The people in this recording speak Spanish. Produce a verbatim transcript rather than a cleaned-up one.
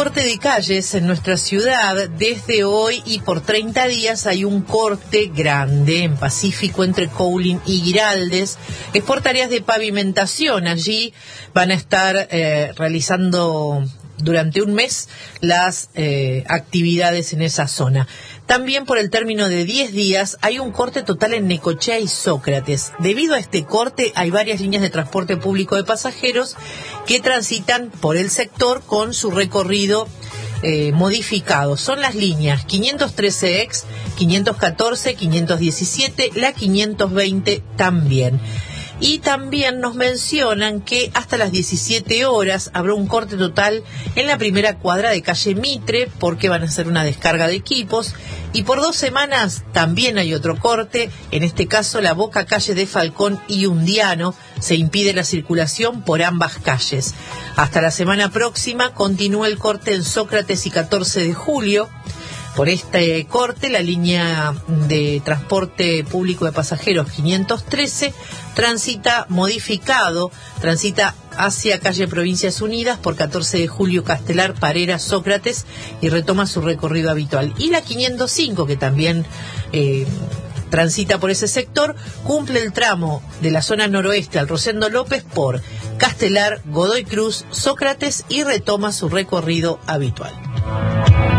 corte de calles en nuestra ciudad. Desde hoy y por treinta días hay un corte grande en Pacífico entre Coulin y Giraldes. Es por tareas de pavimentación. Allí van a estar eh, realizando durante un mes las eh, actividades en esa zona. También por el término de diez días hay un corte total en Necochea y Sócrates. Debido a este corte hay varias líneas de transporte público de pasajeros que transitan por el sector con su recorrido eh, modificado. Son las líneas quinientos trece ex, quinientos catorce, quinientos diecisiete, la quinientos veinte también. Y también nos mencionan que hasta las diecisiete horas habrá un corte total en la primera cuadra de calle Mitre, porque van a hacer una descarga de equipos. Y por dos semanas también hay otro corte, en este caso la boca calle de Falcón y Undiano. Se impide la circulación por ambas calles. Hasta la semana próxima continúa el corte en Sócrates y catorce de julio. Por este corte, la línea de transporte público de pasajeros quinientos trece transita modificado, transita hacia calle Provincias Unidas por catorce de julio, Castelar, Parera, Sócrates y retoma su recorrido habitual. Y la quinientos cinco, que también eh, transita por ese sector, cumple el tramo de la zona noroeste al Rosendo López por Castelar, Godoy Cruz, Sócrates y retoma su recorrido habitual.